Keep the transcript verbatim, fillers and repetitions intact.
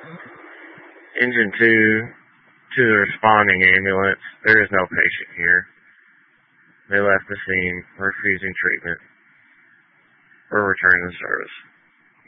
Engine two, to the responding ambulance. There is no patient here. They left the scene, refusing treatment. We're returning to service.